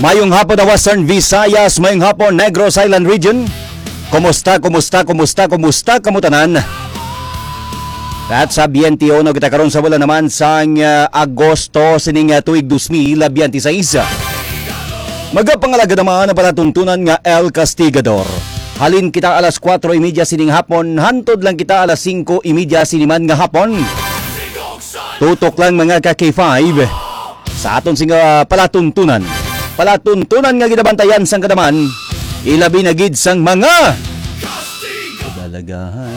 Mayong hapon na Western Visayas, mayong hapon Negros Island Region. Kumusta kamutanan? At sa BNTO na kita karon sa wala naman sang Agosto sining tuig 2026. Magapangalaga naman na palatuntunan nga El Castigador. Halin kita alas 4:30 sining hapon, hantod lang kita alas 5:30 siniman nga hapon. Tutok lang mga ka-K5 sa aton singa palatuntunan. Palatuntunan nga ginabantayan sang kadaman, ilabi na gid sang mga kadalagahan.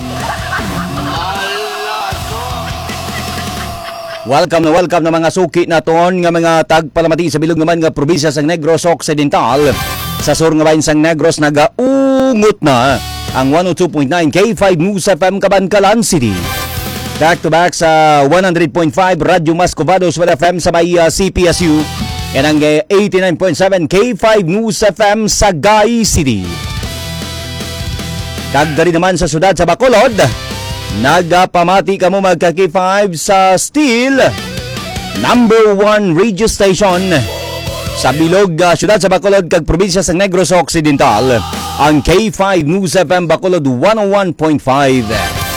Welcome na mga suki naton nga mga tagpalamati sa bilog naman nga probinsya sang Negros Occidental. Sa sur nga bahin sang Negros nagaungot na ang 102.9 K5 News FM Cabancalan City. Back to back sa 100.5 Radyo Mascovados with FM sa may CPSU. Yan ang 89.7 K5 News FM sa Sagay City. Kagdari naman sa syudad sa Bacolod, nagapamati ka mo magka K5 sa Steel number 1 radio station sa bilog syudad sa Bacolod kag probinsya sa Negros Occidental, ang K5 News FM Bacolod 101.5.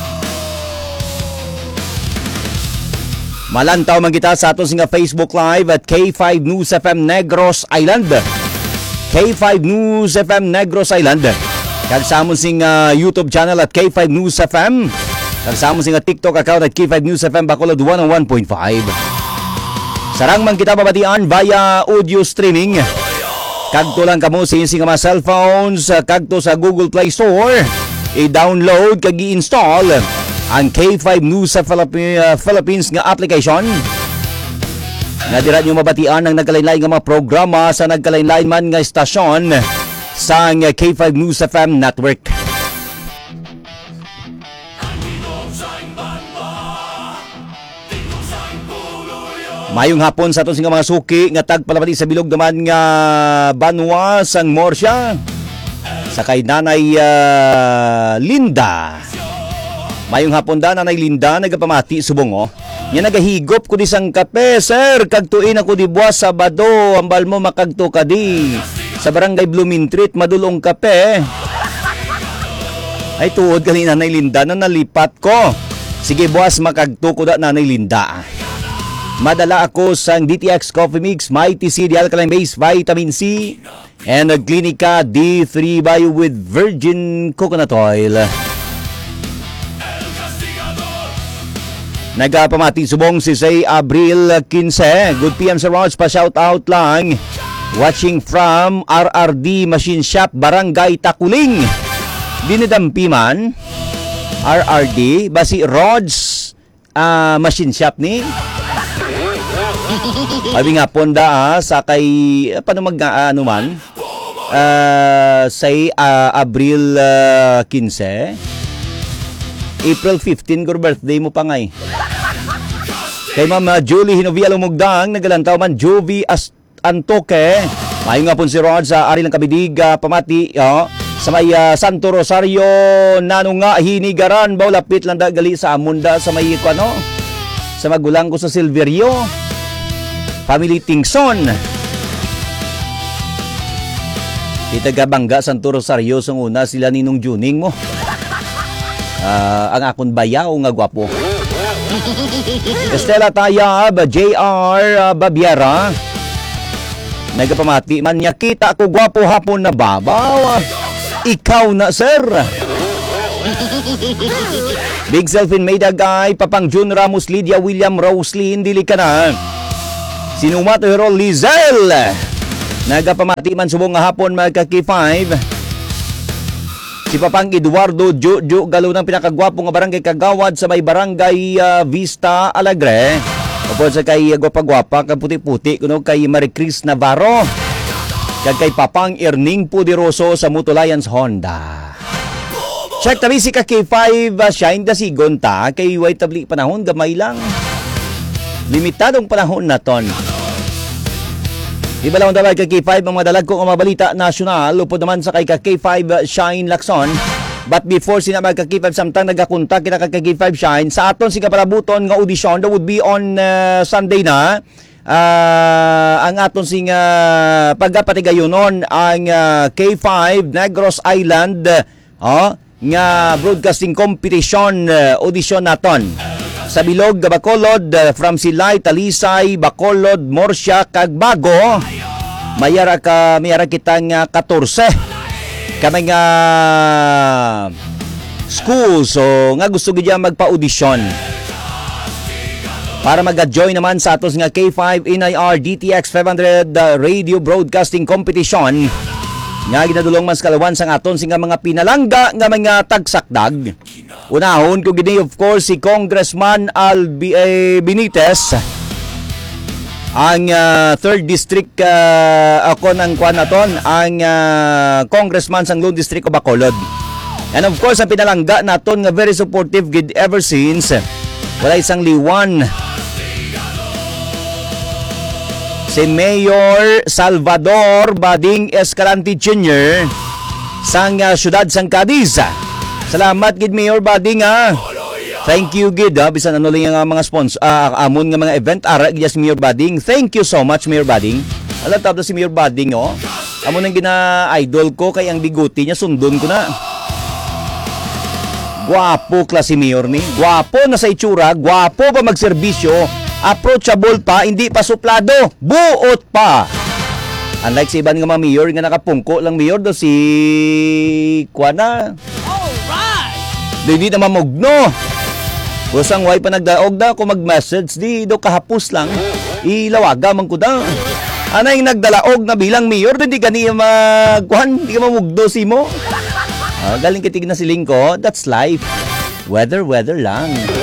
Malantaw man kita sa ato singa Facebook Live at K5 News FM Negros Island. K5 News FM Negros Island. Kag sa amon singa YouTube channel at K5 News FM. Kag sa amon singa TikTok account at K5 News FM Bacolod 101.5. Sarang man kita babatian via audio streaming. Kagto lang kamo sa singa mga cellphones, kagto sa Google Play Store. I-download kag i-install ang K5 News sa Philippines nga application. Nadira nyo mabatian ang nagkalain-lain nga mga programa sa nagkalain-lain man nga estasyon sa K5 News FM Network. Mayong hapon sa aton singa mga suki nga tagpalapati sa bilog naman nga Banwa sang Morsya sa kay Nanay Linda. Mayong hapon da Nanay Linda nagapamati subong oh. Nya nagahigop ko di sang kape, sir. Kagtuin ako di buwas Sabado, ambal mo makagto ka di. Sa barangay Blooming Street madulong kape. Ay tuod kani Nanay Linda na nalipat ko. Sige buwas makagto ko da Nanay Linda. Madala ako sang DTX Coffee Mix, Mighty C, Alkaline Base, Vitamin C, and Clinica D3 Bio with Virgin Coconut Oil. Nagapamati subong si Say Abril 15. Good PM sa Rods, pa-shout out lang. Watching from RRD Machine Shop, Barangay Takuling. Dinidampi man. RRD, basi Rods Machine Shop ni. Abi nga ponda sa kay paano ano man. Say Abril 15. April 15 ko birthday mo pa ngay. Kay Ma'am Julie Hinovia Lumugdang, nagalantaw man Jovi Antoque. Mayo nga pon si Rod sa Ari lang Kabidig, pamati sa may Santo Rosario nano nga hinigaran baw lapit lang da gali sa Amunda sa may ano sa magulang ko sa Silverio. Family Tingson. Itagabangga Santo Rosario sa una sila Ninong Juning mo. Ang akon bayaw nga gwapo. Estela Tayab, JR Babiera. Nagapamati man niya, kita ako gwapo hapon na babaw. Ikaw na sir. Big Selfin Mayda Guy, Papang Jun Ramos, Lydia William Roslyn, dili ka na. Sinumato Hero Lizel. Nagapamati man subong nga hapon magka-K5. Si Papang Eduardo Jojo Galo ng pinakagwapo nga barangay Kagawad sa may barangay Vista Alegre. Upod sa kay gwapa-gwapa kag puti-puti kuno kay Maricris Navarro. Kag kay Papang Erning Puderoso sa Mutulayan Honda. Check tabi si K5 Shine da sigon ta kay way tabli panahon gamay lang. Limitadong panahon naton. Iba lang dapat kay K5 ang madalag kong mabalita nasyonal. Upod naman sa kay K5 Shine Lacson. But before sina magka K5 samtang nagakontak kita kay K5 Shine sa aton si kapalabuton nga audition that would be on Sunday na. ang aton sing pagpatigayonon ang K5 Negros Island nga broadcasting competition audition naton sa bilog Bacolod from Silay, Talisay, Bacolod, Morsya kag Bago. Mayara kitang 14 kamay nga school so nga gusto gid magpa-audition para mag-join naman sa atos nga K5 NIR DTX 500 Radio Broadcasting Competition nga ginadulong man sa kalawan sang aton singa mga pinalangga nga mga tagsakdag. Unahon ko gini of course si Congressman Benitez ang 3rd district ako ng Kuanaton ang congressman sang Lone District of Bacolod. And of course ang pinalangga naton nga very supportive gid ever since wala isang liwan si Mayor Salvador Bading Escalante Jr. sang syudad sang Cadiz. Salamat gid Mayor Bading Thank you gid bisan ano lang ang mga sponsor amon nga mga event ara gid si Mayor Bading. Thank you so much Mayor Bading. Alam tabla si Mayor Bading amon ang gina-idol ko kay ang biguti niya sundon ko na. Guwapo klase Mayor ni. Guwapo na sa itsura, guwapo pa magserbisyo, approachable pa, hindi pa suplado, buot pa. Unlike sa iban nga mga mayor nga nakapungko lang mayor do si Kuana. Alright! Hindi na mamugno. Kusang way pa nagdaog da kung mag-message di do kahapos lang. Ilawaga man ko da. Ana yung nagdalaog na bilang mayor hindi gani magkuhan, hindi ka mamugdo si mo. Galing kitig na siling ko, that's life. Weather lang.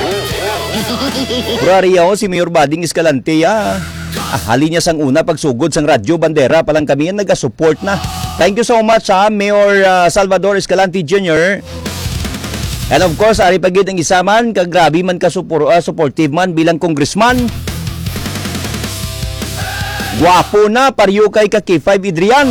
Purariya si Mayor Bading Escalante hali niya sang una pagsugod sang radyo bandera palang kami ang nag-support na. Thank you so much Mayor Salvador Escalante Jr. And of course ari pagid ang isaman kagrabi man ka supportive man bilang congressman. Guwapo na pariyo kay K5 Adrian.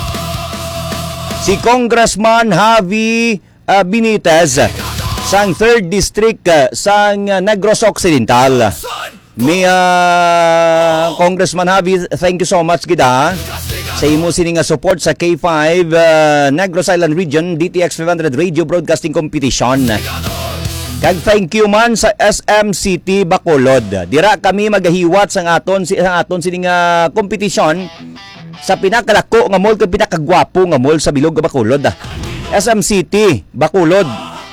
Si Congressman Javi Benitez sang 3rd District sang Negros Occidental. May Congressman Javi, thank you so much gida sa imo sining support sa K5 Negros Island Region DTX 500 Radio Broadcasting Competition. Kag thank you man sa SMCT Bacolod. Dira kami magahiwat sang aton sining competition sa pinakalako nga mall kag pinakagwapo nga mall sa bilog nga Bacolod. SMCT Bacolod.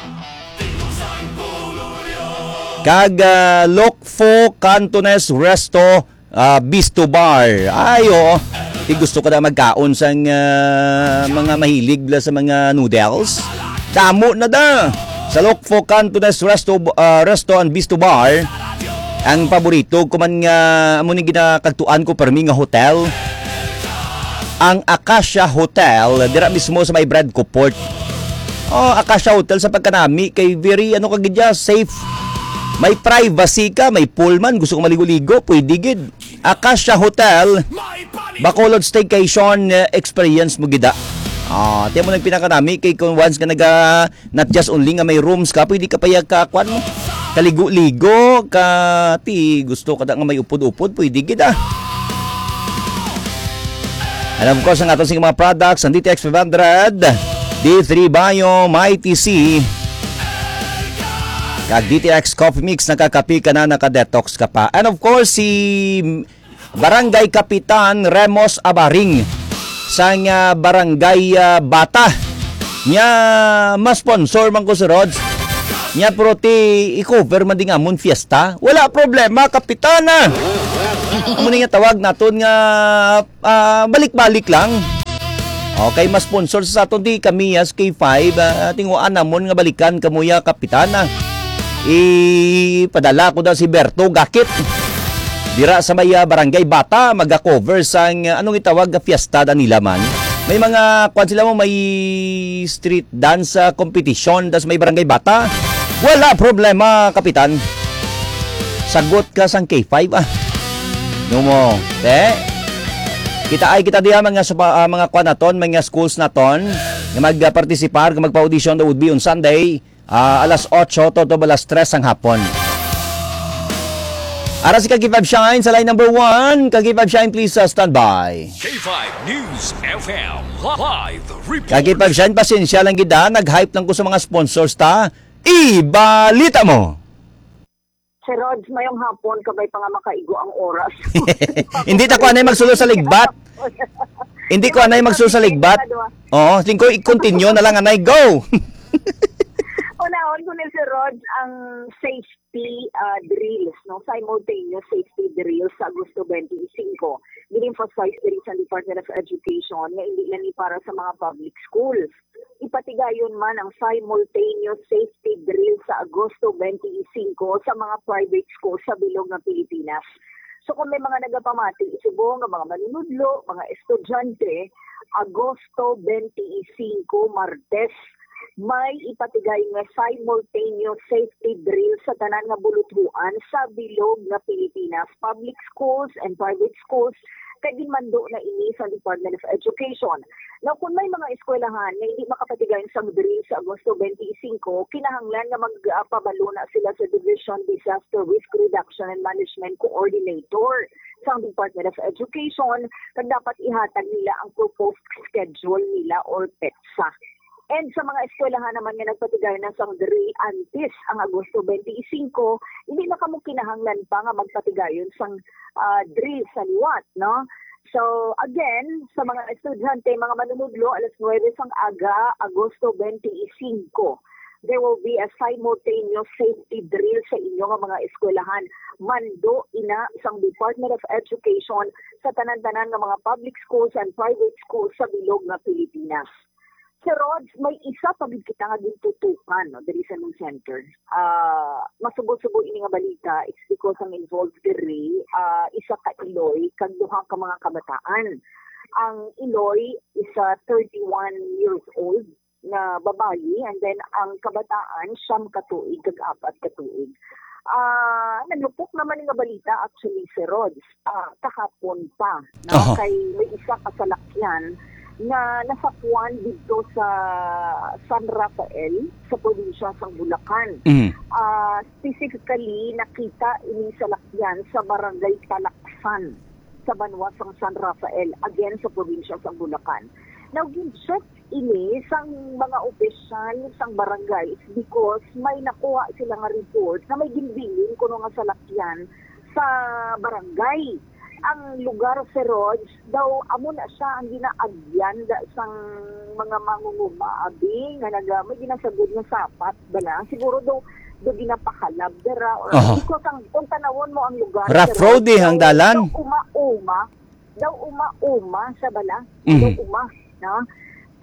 Kag Lokfo Cantones Resto Bistro Bar. Ayo, gusto ko na magkaon sang mga mahilig sa mga noodles. Damo na da. Sa Lokfo Cantones Resto and Bistro Bar, ang paborito ko man nga amo ni ginakagtuan ko permi nga hotel. Ang Acacia Hotel dira mismo sa may Brad Coport. Acacia Hotel sa pagkanami kay very kagidya safe. May privacy ka, may pool man, gusto ko maligo-ligo, pwede gid. Acacia Hotel Bacolod Staycation Experience mo gida. Tiyan mo nang pinakanami kay kung once ka not just only nga may rooms ka, pwede ka payag kakwan mo. Kaligo-ligo, gusto ka nga may upod-upod, pwede gid And of course, ang ato mga products, ang DTX 500, D3 Bio, Mighty C, kag DTX Coffee Mix, nakakapi ka na, nakadetox ka pa. And of course, si Barangay Kapitan Remos Abaring, sang Barangay Bata, niya ma-sponsor man ko si Rods, niya pero i-cover man din amon fiesta. Wala problema, Kapitana. Amo nga tawag naton nga balik-balik lang. Okay, mas sponsor sa aton di kami as K5 tinguan namon nga balikan kamuya Kapitana. Padala ko daw si Berto Gakit. Dira sa may Barangay Bata maga-cover sang anong itawag nga fiesta da nila man. May mga kwan sila mo may street dance competition das may Barangay Bata. Wala problema, Kapitan. Sagot ka sang K5 No mo. Kita diha mga kwanaton, mga schools naton nga magpartisipar, nga magpa-audition that would be on Sunday, alas 8 to alas 3 ang hapon. Ara si Kagipab Shine sa line number 1. Kagipab Shine, please stand by. K5 News FM live report. Kagipab Shine, pasensya lang gida. Nag-hype lang ko sa mga sponsors ta. Ibalita mo. Si Rods, mayong hapon, kabay pa nga makaigo ang oras. Hindi ta ko anay magsulo sa ligbat. Hindi ko anay magsulo sa ligbat. Oo, tingko i-continue na lang anay. Go! Unahon ko ni si Rods ang safety drills, no? Simultaneous safety drills sa Agosto 25. Gin-emphasize din sa Department of Education na hindi lang para sa mga public schools. Ipatigayon man ang simultaneous safety drill sa Agosto 25 sa mga private schools sa bilog ng Pilipinas. So kung may mga nagapamati, isubo nga mga manunudlo, mga estudyante, Agosto 25, Martes, may ipatigay nga simultaneous safety drill sa tanan nga buluthuan sa bilog nga Pilipinas, public schools and private schools, kay ginmando na ini sa Department of Education. Now, kung may mga eskwelahan na hindi makapatigayon sa drill sa Agosto 25, kinahanglan nga magpabalo na sila sa Division Disaster Risk Reduction and Management Coordinator sa Department of Education, kag dapat ihatag nila ang proposed schedule nila or PETSA. And sa mga eskwelahan naman nga nagpatigay na sang drill antes ang Agosto 25, hindi na kamo kinahanglan pa nga magpatigayon sang drill sa liwat, no? So again, sa mga estudyante, mga manunudlo, alas 9 sang aga, Agosto 25, there will be a simultaneous safety drill sa inyo nga mga eskwelahan. Mando ina sang Department of Education sa tanan-tanan nga mga public schools and private schools sa bilog nga Pilipinas. Sir Rods, may isa pa gid kita nga gintutukan, no, diri sa Nung Center. Masubo-subo ini nga balita, it's because ang involved diri, isa ka Iloy, kag duha ka mga kabataan. Ang Iloy is 31 years old na babayi, and then ang kabataan, siyam katuig, kag 4 katuig. Nalupok naman nga balita actually, Sir Rods, kahapon pa, na kay may isa kasalakyan na nasapuan dito sa San Rafael sa probinsya ng Bulacan. Specifically, nakita ini sa lakyan sa barangay Talaksan sa banwa ng San Rafael, again sa probinsya ng Bulacan. Now, gin-check ini sang mga opisyal sang barangay because may nakuha sila nga report na may ginbilin kuno nga salakyan sa barangay. Ang lugar sa Rods, daw amo na siya ang ginaagyan sang mga mangungumaabi nga may ginasagod nga sapat bala. Siguro daw ginapakalab dira or because kung tanawon mo ang lugar rough road ang dalan. Daw uma sa bala. Daw uma, no? So,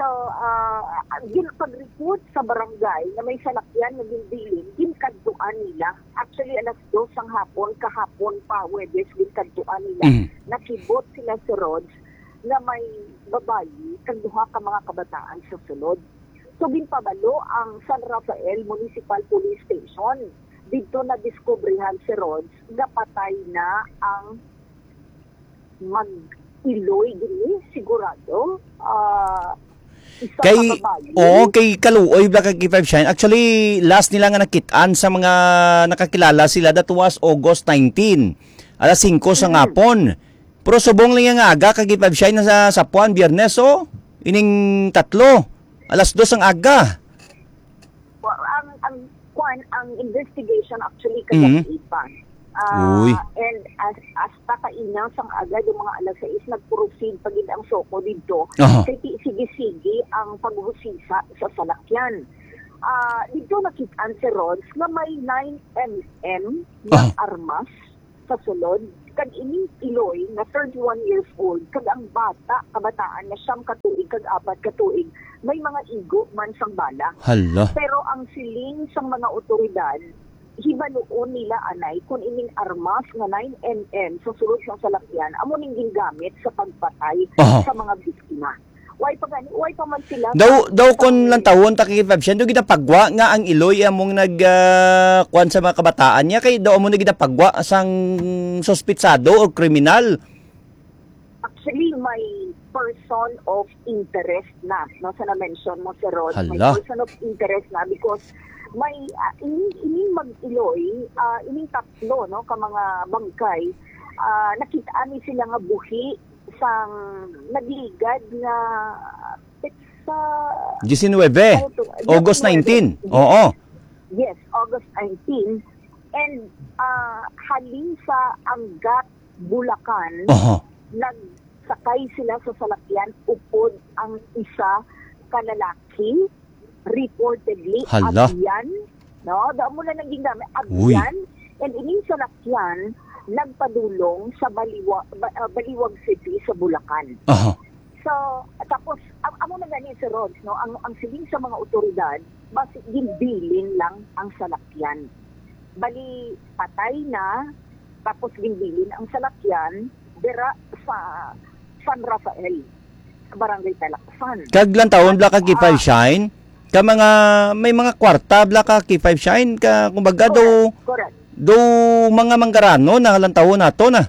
pag-report sa barangay na may salakyan na ginbilin, ginkantuan nila. Actually, alas 2 ang hapon, kahapon pa, Webes, ginkantuan nila. Nakibot sila sa Rods na may babayi, kanduha ka mga kabataan sa sulod. So, ginpabalo ang San Rafael Municipal Police Station. Dito na diskubrihan si Rods na patay na ang mag-Iloy gini, sigurado. Kay Kaluoy ba kay K5 Shine. Actually, last nila nga nakitaan sa mga nakakilala sila, that was August 19. Alas 5 sa ngapon. Pero subong lang nga aga kay K5 Shine na sa Puan, Biyernes, ining 3. Alas 2 ang aga. Well, ang investigation actually kaya ipan. And as takainaw sang agad yung mga alas 6 nagproceed pagid ang soko dito. Kay sige-sige ang paghusisa sa salakyan. Dito nakitaan si Rods na may 9mm na armas sa sulod. Kag ining Iloy na 31 years old, kag ang kabataan na siyam katuig kag 4 katuig, may mga igo man sang bala. Hala. Pero ang siling sang mga otoridad, hibaluon nila anay kung ining armas na 9mm sa sulod ng salakyan amo ning gingamit sa pagpatay sa mga biktima. Way pa man sila daw kon lang tawon ta kay Fabsian do gidapagwa nga ang Iloy among kuan sa mga kabataan niya kay daw amo na gidapagwa sang suspitsado o kriminal. Actually, may person of interest na, no, sa na-mention mo, Sir Rod. May Hala. person of interest na because may ining mag-iloy, ining tatlo, no, ka mga bangkay, nakitaan ni sila nga buhi sang nagligad na sa 19, August 19. Oo. Yes, August 19. And halin sa Angat, Bulacan, Oho. nagsakay sila sa salakyan, upod ang isa kalalaki, reportedly, Hala. Abyan. No? Daan mo na naging dami, Uy. Abyan. And ining salakyan, nagpadulong sa Baliwag City sa Bulacan. Oho. So, tapos, amo na gani si Rods, no? Ang siling sa mga otoridad, basi ginbilin lang ang salakyan. Bali, patay na, tapos ginbilin ang salakyan, dira sa San Rafael, sa Barangay Talaksan. Kaglang taon bla ka K5 shine. Ka mga may mga kwarta bla ka K5 shine ka kumbaga do Correct. mga manggarano na lang taon nato na.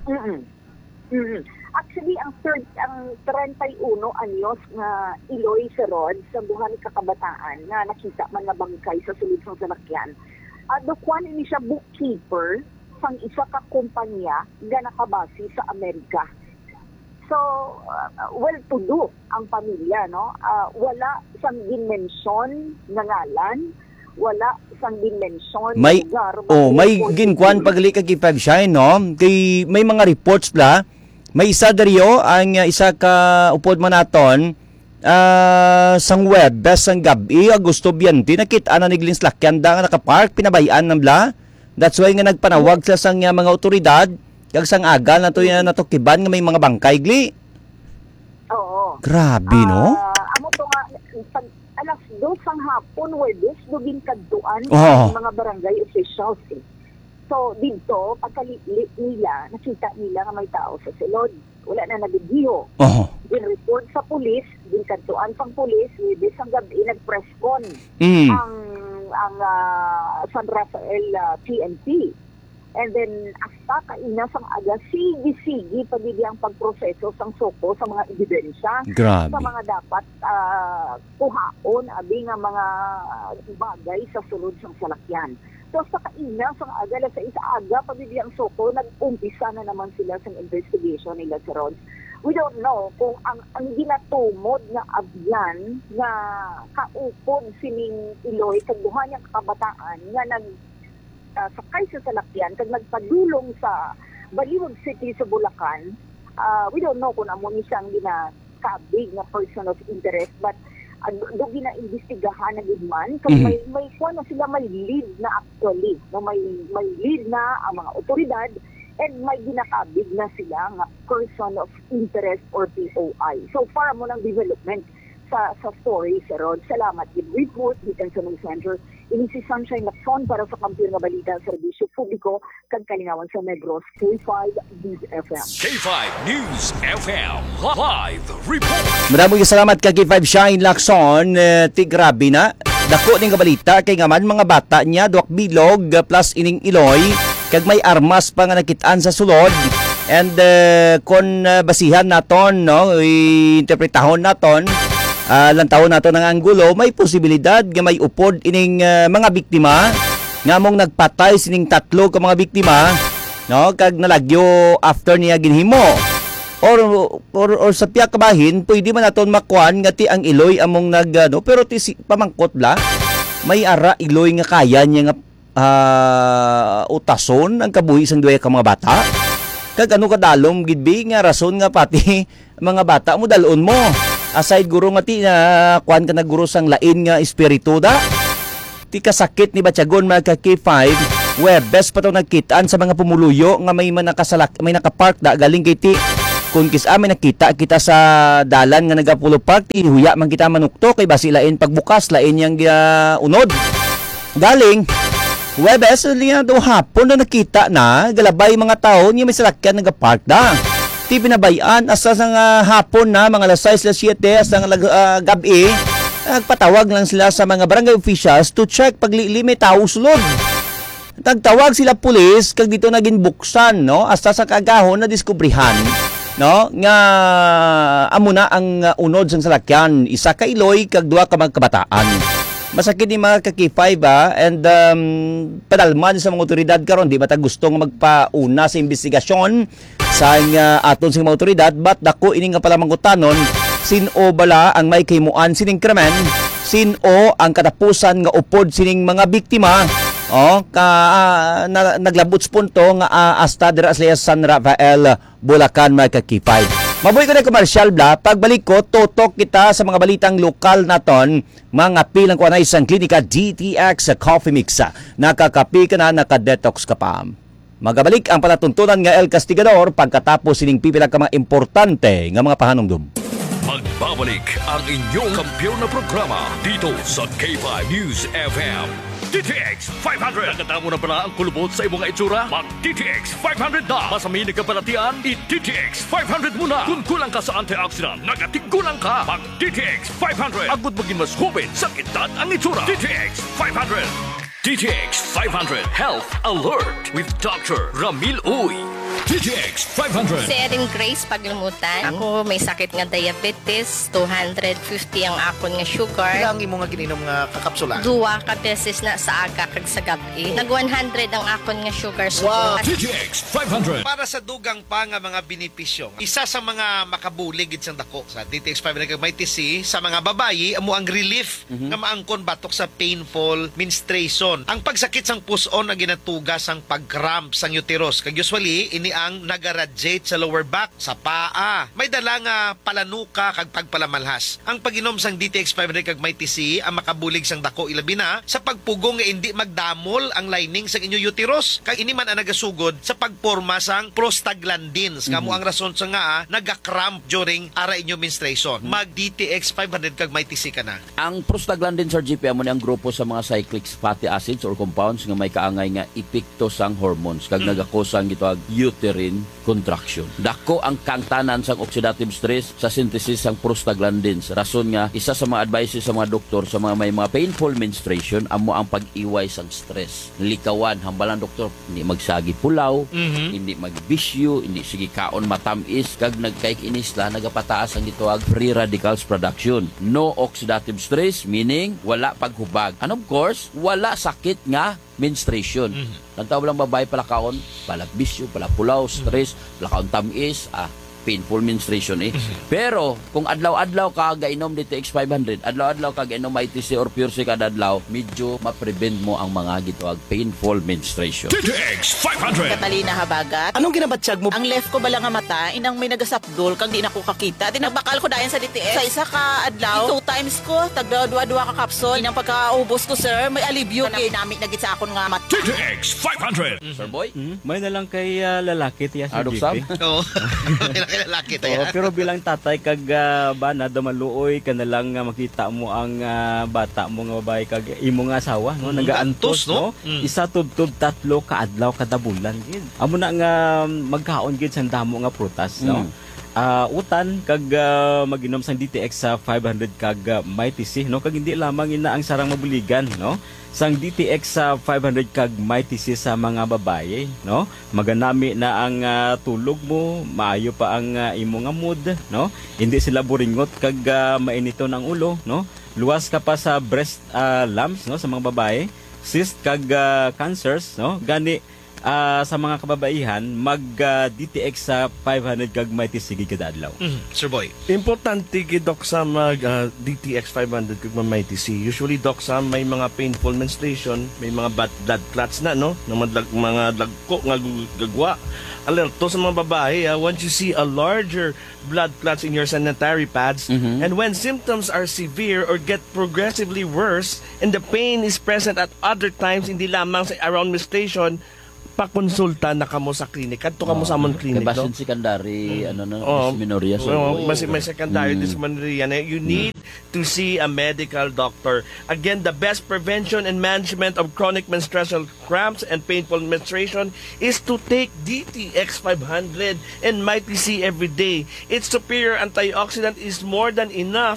Actually, ang 31 anyos na Iloy sa Rod sa buhay ni kakabataan na nakita man nga bangkay sa sulod ng salakyan. Dokuan ini siya bookkeeper sang isa ka kumpanya nga nakabase sa Amerika. So, well-to-do ang pamilya, no? Wala sang dimension nga ngalan, wala sang dimension May lugar. may ginkuan pagli ka K5 shine no. Kay may mga reports bla. May isa dariyo ang isa ka upod man naton sang Webes sang gabi Agosto 20 nakita na niglins lakyan da nga nakapark pinabayaan ng bla. That's why nga nagpanawag sila sang mga otoridad kag sang aga na to natukiban nga may mga bangkay gli. Oo. Grabe no? Amo to nga pag alas 2 sang hapon Webes dugin kadtuan Oo. ang mga barangay officials. So, dito, pagkalilit nila, nakita nila nga may tao sa silod. Wala na nabidyo. Oh. Din-report sa pulis, din-kantuan pang pulis, Wibis ang gabi, nag-press-con Mm. ang San Rafael PNP. And then, hasta kaina sang aga, sige-sige pagiging pagproseso sang soko sa mga ebidensya. Grabe. Sa mga dapat kuhaon, abi nga mga bagay sa sulod sang salakyan. So sa kaina, sa aga, sa isa aga, pabibiyang soko, nag-umpisa na naman sila sa investigation nila sa Rods. We don't know kung ang ginatumod na abyan na kaupod sining Iloy, kagbuhan niyang kabataan, nga sakay sa salakyan, kag nagpadulong sa Baliwag City sa Bulacan. We don't know kung amo ni siyang ginakabig na person of interest, but do gina-imbestigahan na gudman kasi may kuha na sila, may lead na actually, no, may lead na ang mga otoridad and may ginakabig na sila nga person of interest or POI. So far mo ng development sa story sa Rod. Salamat with report gikan sa News Center. Ini si Sunshine Lacson para sa kampiyon nga balita sa serbisyo publiko kag kalingawan sa Negros K5 News FM. K5 News FM live report. Maraming salamat kay K5 Shine Lacson. Ti grabe na. Dako ning balita kay nga man mga bata niya duak bilog plus ining Iloy kag may armas pa nga nakitaan sa sulod. And kon basihan naton no, interpretahon naton lantaw nato ng anggulo, may posibilidad nga may upod ining mga biktima nga mong nagpatay sining tatlo ka mga biktima no kag nalagyo after niya ginhimo or sa piyak kabahin pwede man naton makuan nga ti ang Iloy among no, pero ti pamangkot bla may ara Iloy nga kaya niya nga utason ang kabuhi sang duay ka mga bata kag ano kadalom gidbi nga rason nga pati mga bata mo dalon mo. Aside guro nga ti na kuan ka na guro sang lain nga espiritu da. Ti kasakit ni Batyagon mga K5, Webes pa to nagkitaan sa mga pumuluyo nga may nakapark da galing kay ti kung may nakita kita sa dalan nga nagapulo park ti huya man kita manukto kay basi lain pagbukas lain yang unod. Galing Webes liya do hapon na nakita na galabay mga tao nga may salakyan nagapark da. Ti pinabayaan asa sang hapon na mga alas 6 alas 7 asa gabi nagpatawag lang sila sa mga barangay officials to check paglili may tao sulod. Tagtawag sila pulis kag dito naging buksan no asa sa kagahon na diskubrihan no nga amo na ang unod sang salakyan, isa ka iloy kag duha ka magkabataan. Masakit ni mga kaki-5 and padalman sa mga otoridad karon di ba ta gusto nga magpauna sa investigasyon sa aton sa mga otoridad but dako ini nga pala mangutanon sino bala ang may kimuan sining krimen, sino ang katapusan nga upod sining mga biktima. Naglabuts punto nga hasta dira sa San Rafael, Bulacan, mga kaki-5. Mabuhay ko na komersyal bla, pagbalik ko, tutok kita sa mga balitang lokal naton, mga pilang kuanay isang klinika DTX Coffee Mix. Nakakapi ka na, nakadetox ka pa. Magabalik ang palatuntunan nga El Castigador pagkatapos sining pipila ka mga importante nga mga pahanumdum. Magbabalik ang inyong kampiyon na programa dito sa K5 News FM. DTX 500. Nagkatamo na pala ang kulubot sa imong itsura? Mag DTX 500 na. Masamin ka palatian, i-DTX 500 muna. Kung kulang ka sa antioxidant, nagatigulang ka. Mag DTX 500. Agud maging mas hubit sa kitat ang itsura. DTX 500. DTX 500 Health Alert with Dr. Ramil Uy. DTX 500. Si Erin Grace Paglimutan. Ako may sakit nga diabetes, 250 ang akon nga sugar. Ilang imo nga gininom nga kakapsula? Duwa ka beses na sa aga kag sa gabi. Nag 100 ang akon nga sugar. Wow. DTX 500. Para sa dugang pa nga mga benepisyo, isa sa mga makabulig sa dako sa DTX 500 kag may TC sa mga babayi amo ang relief nga maangkon batok sa painful menstruation. Ang pagsakit sang puson ang ginatugas ang pag-cramp sang uterus. Kag usually ini ang nagaradiate sa lower back, sa paa. May dala nga palanuka kag pagpalamalhas. Ang pag-inom sang DTX 500 kag may TC ang makabulig sang dako ilabi na sa pagpugong nga hindi magdamol ang lining sang inyo uterus. Kag ini man ang nagasugod sa pagporma sang prostaglandins. Kamo ang rason sa nga naga-cramp during ara inyo menstruation. Mag DTX 500 kag may TC ka na. Ang prostaglandin sa GP amo ni ang grupo sa mga cyclic fatty acids or compounds nga may kaangay nga epekto sang hormones kag nagakosang gitawag uterine contraction. Dako ang kangtanan sang oxidative stress sa synthesis sang prostaglandins. Rason nga isa sa mga advices sa mga doktor sa mga may mga painful menstruation amo ang pag-iway sang stress. Likawan hambalan doktor, hindi magsagi pulaw, hindi magbisyo, hindi sige kaon matamis kag nagkaik inisla nagapataas ang gitawag free radicals production. No oxidative stress meaning wala paghubag. And of course, wala sakit nga menstruation. Lantaw lang babae pala kaon, pala bisyo, pala pulaw, stress, pala kaon tamis, painful menstruation Pero kung adlaw-adlaw ka gainom DTX 500, adlaw-adlaw ka gainom ITC or Pure C kada adlaw, medyo ma-prevent mo ang mga gitawag painful menstruation. DTX 500. Catalina Habagat. Anong ginabatsyag mo? Ang left ko bala nga mata, inang may nagasapdol kang di na ko kakita. Tinagbakal ko dayan sa DTX. Sa isa ka adlaw, 2 times ko, tagdua-dua ka kapsol. Inang pagkaubos ko, sir, may alibyo. Namit na git sa akon nga mata. DTX 500. Sir Boy? May na lang kay lalaki tiya sa Adok GP. Oo. Lalaki tayo. Pero bilang tatay kag bana damaluoy ka na lang makita mo ang bata mo nga babae kag imo nga asawa no nagaantos no. Isa tubtub tatlo ka adlaw kada bulan gid. Amo na nga magkaon gid sang damo nga prutas no. Utan kag maginom sang DTX sa 500 kag may TC no kag hindi lamang ina ang sarang mabuligan no. Sang DTX sa 500 kag may TC sa mga babae, no? Maganami na ang tulog mo, maayo pa ang imo nga mood, no? Hindi sila buringot kag mainito ng ulo, no? Luwas ka pa sa breast lumps, no, sa mga babae, cyst kag cancers, no? Gani sa mga kababaihan mag DTX sa 500 kag may TC kada adlaw. Sir Boy. Importante gid dok sa mag DTX 500 kag may TC. Usually dok sa may mga painful menstruation, may mga blood clots na no, mga dagko nga gagwa. Alerto sa mga babae, once you see a larger blood clots in your sanitary pads and when symptoms are severe or get progressively worse and the pain is present at other times hindi lamang sa around menstruation, pakonsulta na kamo sa klinik. Kadto kamo sa amon klinik, Kabasin no? secondary, dysmenorrhea. May secondary dysmenorrhea. You need to see a medical doctor. Again, the best prevention and management of chronic menstrual cramps and painful menstruation is to take DTX 500 and MyTC every day. Its superior antioxidant is more than enough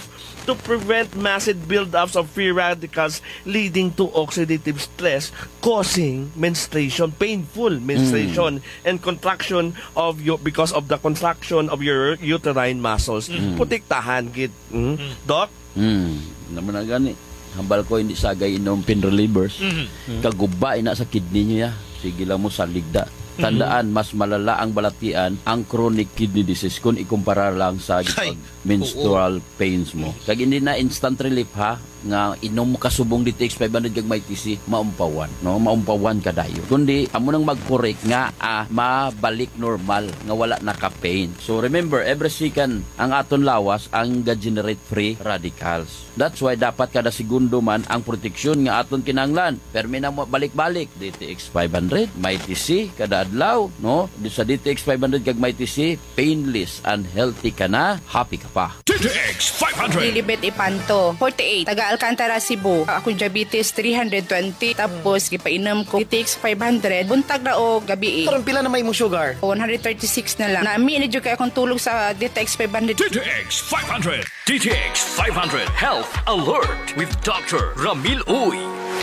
to prevent massive buildups of free radicals leading to oxidative stress, causing menstruation, painful menstruation, and contraction of your because of the contraction of your uterine muscles. Protektahan gid. Doc? Naman na gani. Hambal ko hindi sagay inom pain relievers. Kaguba ina sa kidney niya. Sige lang mo sa ligda. Tandaan, mas malala ang balatian ang chronic kidney disease kung ikumpara lang sa menstrual pains mo. Kag hindi na instant relief ha, nga inom mo kasubong DTX 500 kag may TC, maumpawan. No? Maumpawan ka dayo. Kundi, amo nang mag-correct nga mabalik normal, nga wala naka-pain. So remember, every second ang aton lawas ang ga-generate free radicals. That's why dapat kada segundo man ang proteksyon nga aton kinahanglan. Permi na mo balik-balik. DTX 500, may TC, kada adlaw, no? Sa DTX 500 kag may TC, painless and healthy ka na, happy ka pa. DTX 500. Lilibet Ipanto, 48, taga Alcantara, Cebu. Akong diabetes 320, tapos gipainom ko DTX 500, buntag na o gabi. Karon pila na may mo sugar? 136 na lang. Nami ni jud kay akong tulog sa DTX 500. DTX 500. DTX 500 Health Alert with Dr. Ramil Uy.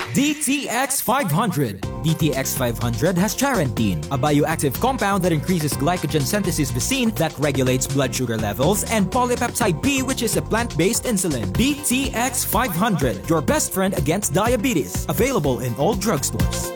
DTX 500. DTX 500 has charantine, a bioactive compound that increases glycogen synthesis vacine that regulates blood sugar levels, and polypeptide B, which is a plant-based insulin. DTX 500, your best friend against diabetes. Available in all drugstores.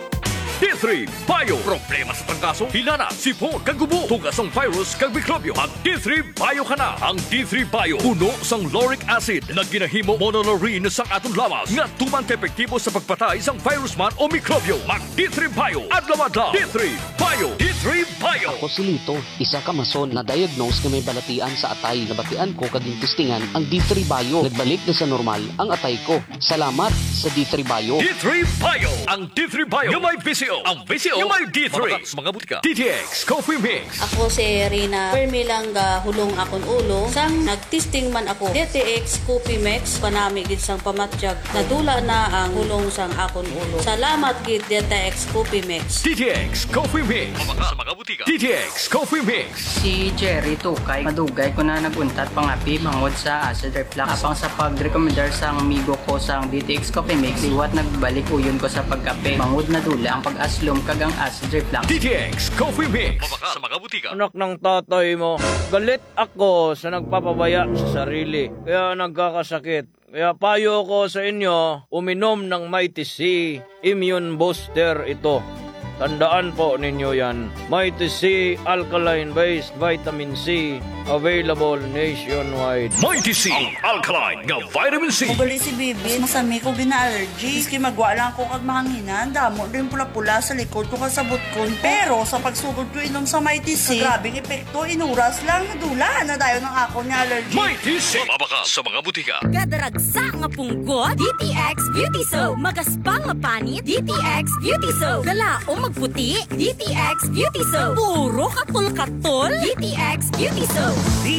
D3 Bio. Problema sa tangkaso, hilana, sipon, kagubo, tugasong virus, kag mikrobyo. Mag D3 Bio ka na. Ang D3 Bio, puno sang lauric acid na ginahimo monolaurin sang atong lawas nga tumang epektibo sa pagpatay sang virus man o mikrobyo. Mag D3 Bio. Adlaw-adlaw. D3 Bio. D3 Bio. Ako si Lito, isa ka mason na diagnose nga may balatian sa atay. Nabatian ko kaging testingan ang D3 Bio. Nagbalik na sa normal ang atay ko. Salamat sa D3 Bio. D3 Bio. Ang D3 Bio yung may VCO. Ang VCO yung may D3. Mga butika. DTX Coffee Mix. Ako si Rina Permi lang hulong akong ulo. Sang nagtesting man ako DTX Coffee Mix panami gid sang pamatjag. Nadula na ang hulong sang akong ulo. Salamat gid DTX Coffee Mix. DTX Coffee Mix. Sa mga butika. DTX Coffee Mix. Si Jerry Tukay, madugay ko na naguntat pangapi bangod sa acid reflux. Apang sa pag-recommendar sang amigo ko sang DTX Coffee Mix, liwat nagbalik uyon ko sa pagkape. Bangod na dula ang pag-aslom kagang acid reflux. DTX Coffee Mix. Sa mga butika. Anak ng tatay mo, galit ako sa nagpapabaya sa sarili. Kaya nagkakasakit. Kaya payo ko sa inyo, uminom ng Mighty C Immune Booster ito. Tandaan po ninyo yan. Mighty C Alkaline-based Vitamin C, available nationwide. Mighty C, ang alkaline nga vitamin C. Magali si Bibi, masami ko gina-allergy. Iski magwa lang ko kag mahanginan, damo rin pula-pula sa likod ko kasabot ko. Pero sa pagsugod ko inom sa Mighty C, grabing epekto, inuras lang, nadula na dayo ng ako ni allergy. Mighty C, mabaka sa mga butika. Kadaragsa nga punggot, DTX Beauty Soap. Magaspang nga panit, DTX Beauty Soap. Galaong magputi, DTX Beauty Soap. Puro katol-katol, DTX Beauty Soap.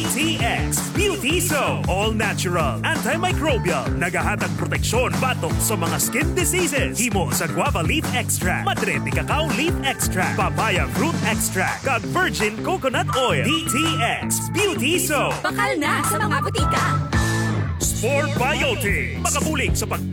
DTX Beauty Soap. All natural, antimicrobial, nagahatag proteksyon batok sa mga skin diseases. Himo sa guava leaf extract, madre de cacao leaf extract, papaya fruit extract, kag virgin coconut oil. DTX Beauty Soap. Bakal na sa mga butika. Sport Biotic. Makabulig sa pag